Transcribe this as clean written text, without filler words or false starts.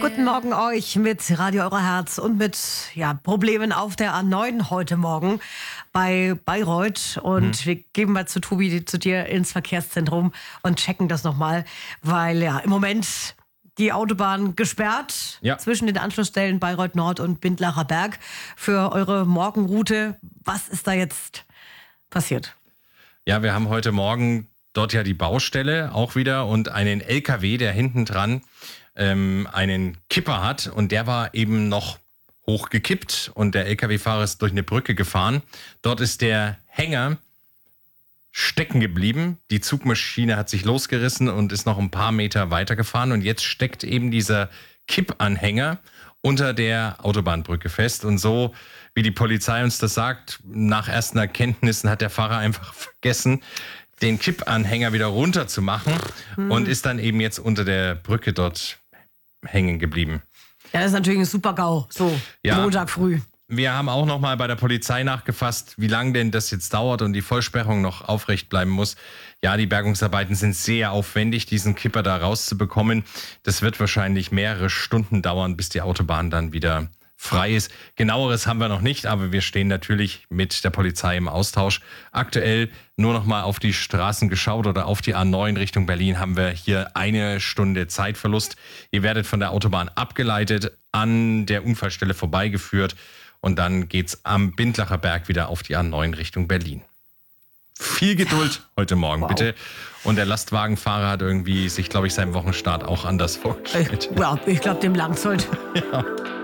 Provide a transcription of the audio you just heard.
Guten Morgen euch mit Radio Euer Herz und mit Problemen auf der A9 heute Morgen bei Bayreuth. Und wir geben mal zu Tobi, zu dir ins Verkehrszentrum und checken das nochmal, weil im Moment die Autobahn gesperrt zwischen den Anschlussstellen Bayreuth Nord und Bindlacher Berg für eure Morgenroute. Was ist da jetzt passiert? Ja, wir haben heute Morgen dort die Baustelle auch wieder und einen LKW, der hinten dran einen Kipper hat, und der war eben noch hochgekippt und der LKW-Fahrer ist durch eine Brücke gefahren. Dort ist der Hänger stecken geblieben. Die Zugmaschine hat sich losgerissen und ist noch ein paar Meter weitergefahren, und jetzt steckt eben dieser Kippanhänger unter der Autobahnbrücke fest. Und so, wie die Polizei uns das sagt, nach ersten Erkenntnissen hat der Fahrer einfach vergessen, den Kippanhänger wieder runter zu machen und ist dann eben jetzt unter der Brücke dort hängen geblieben. Ja, das ist natürlich ein Super-GAU, so Montag früh. Wir haben auch noch mal bei der Polizei nachgefasst, wie lange denn das jetzt dauert und die Vollsperrung noch aufrecht bleiben muss. Ja, die Bergungsarbeiten sind sehr aufwendig, diesen Kipper da rauszubekommen. Das wird wahrscheinlich mehrere Stunden dauern, bis die Autobahn dann wieder frei ist. Genaueres haben wir noch nicht, aber wir stehen natürlich mit der Polizei im Austausch. Aktuell nur noch mal auf die Straßen geschaut oder auf die A9 Richtung Berlin haben wir hier 1 Stunde Zeitverlust. Ihr werdet von der Autobahn abgeleitet, an der Unfallstelle vorbeigeführt, und dann geht's am Bindlacher Berg wieder auf die A9 Richtung Berlin. Viel Geduld heute Morgen, bitte. Und der Lastwagenfahrer hat irgendwie sich, glaube ich, seinen Wochenstart auch anders vorgestellt. Ich glaube, dem langt's heute. Ja.